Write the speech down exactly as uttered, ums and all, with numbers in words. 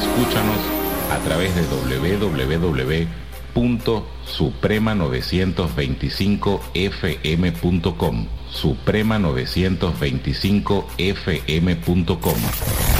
escúchanos a través de doble u doble u doble u punto suprema novecientos veinticinco f m punto com, suprema novecientos veinticinco f m punto com.